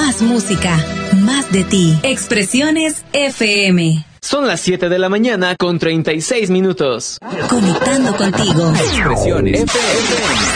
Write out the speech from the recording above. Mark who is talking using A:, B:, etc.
A: Más música, más de ti. Expresiones FM.
B: Son las 7 de la mañana con 36 minutos.
A: Conectando contigo.
B: Expresiones FM.